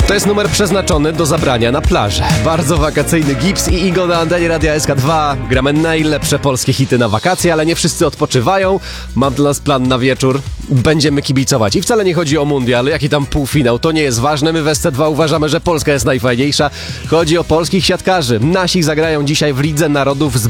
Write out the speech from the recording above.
To jest numer przeznaczony do zabrania na plażę. Bardzo wakacyjny Gibbs i Igo na antenie Radia SK2. Gramy najlepsze polskie hity na wakacje, ale nie wszyscy odpoczywają. Mam dla nas plan na wieczór. Będziemy kibicować. I wcale nie chodzi o mundial, jaki tam półfinał. To nie jest ważne. My w SC2 uważamy, że Polska jest najfajniejsza. Chodzi o polskich siatkarzy. Nasi zagrają dzisiaj w Lidze Narodów z